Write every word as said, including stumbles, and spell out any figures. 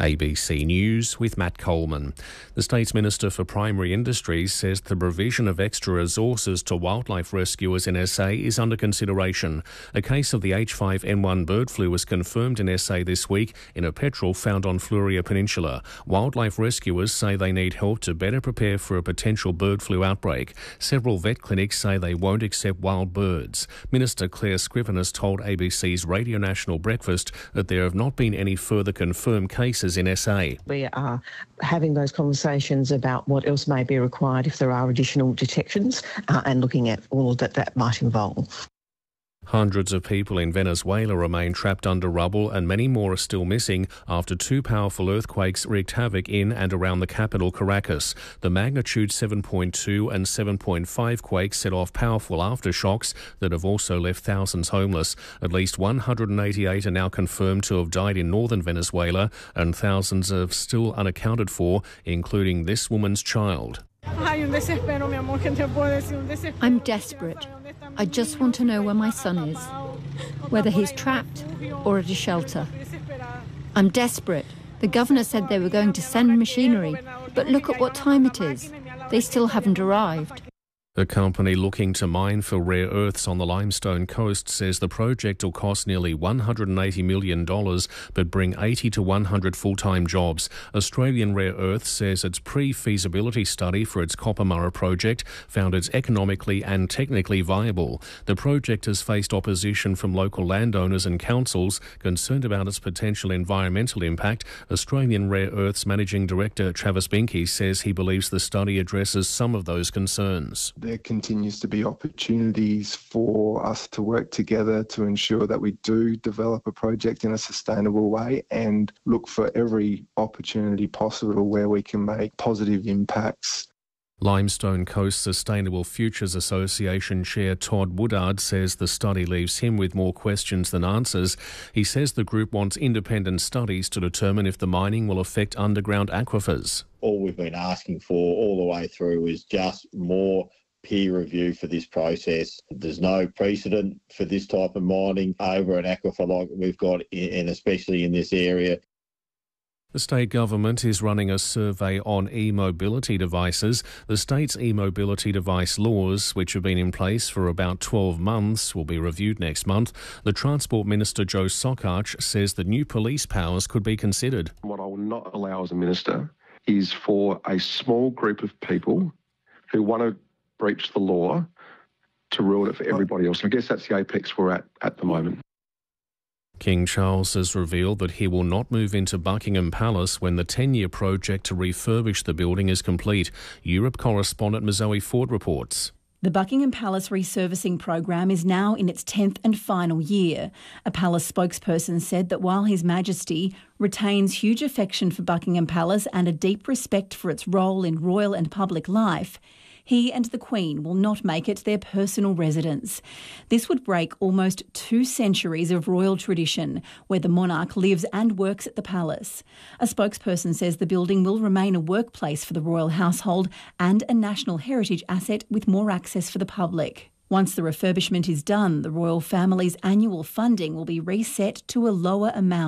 A B C News with Matt Coleman. The State's Minister for Primary Industries says the provision of extra resources to wildlife rescuers in S A is under consideration. A case of the H five N one bird flu was confirmed in S A this week in a petrel found on Fluria Peninsula. Wildlife rescuers say they need help to better prepare for a potential bird flu outbreak. Several vet clinics say they won't accept wild birds. Minister Claire Scrivener told A B C's Radio National Breakfast that there have not been any further confirmed cases in S A. We are having those conversations about what else may be required if there are additional detections uh, and looking at all that that might involve. Hundreds of people in Venezuela remain trapped under rubble and many more are still missing after two powerful earthquakes wreaked havoc in and around the capital, Caracas. The magnitude seven point two and seven point five quakes set off powerful aftershocks that have also left thousands homeless. At least one hundred eighty-eight are now confirmed to have died in northern Venezuela and thousands are still unaccounted for, including this woman's child. I'm desperate. I just want to know where my son is, whether he's trapped or at a shelter. I'm desperate. The governor said they were going to send machinery, but look at what time it is. They still haven't arrived. The company looking to mine for rare earths on the Limestone Coast says the project will cost nearly one hundred eighty million dollars but bring eighty to one hundred full-time jobs. Australian Rare Earths says its pre-feasibility study for its Coppermurra project found it economically and technically viable. The project has faced opposition from local landowners and councils concerned about its potential environmental impact. Australian Rare Earths Managing Director Travis Binkie says he believes the study addresses some of those concerns. There continues to be opportunities for us to work together to ensure that we do develop a project in a sustainable way and look for every opportunity possible where we can make positive impacts. Limestone Coast Sustainable Futures Association Chair Todd Woodard says the study leaves him with more questions than answers. He says the group wants independent studies to determine if the mining will affect underground aquifers. All we've been asking for all the way through is just more peer review for this process. There's no precedent for this type of mining over an aquifer like we've got, and especially in this area. The state government is running a survey on e-mobility devices. The state's e-mobility device laws, which have been in place for about twelve months, will be reviewed next month. The Transport Minister Joe Sokach says that new police powers could be considered. What I will not allow as a minister is for a small group of people who want to breach the law to ruin it for everybody else. I guess that's the apex we're at at the moment. King Charles has revealed that he will not move into Buckingham Palace when the ten-year project to refurbish the building is complete. Europe correspondent Mazoe Ford reports. The Buckingham Palace resurfacing program is now in its tenth and final year. A palace spokesperson said that while His Majesty retains huge affection for Buckingham Palace and a deep respect for its role in royal and public life, he and the Queen will not make it their personal residence. This would break almost two centuries of royal tradition, where the monarch lives and works at the palace. A spokesperson says the building will remain a workplace for the royal household and a national heritage asset with more access for the public. Once the refurbishment is done, the royal family's annual funding will be reset to a lower amount.